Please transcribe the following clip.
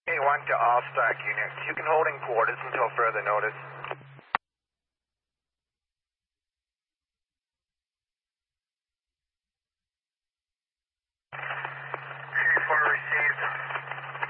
A1 to all stock units. You can hold in quarters until further notice.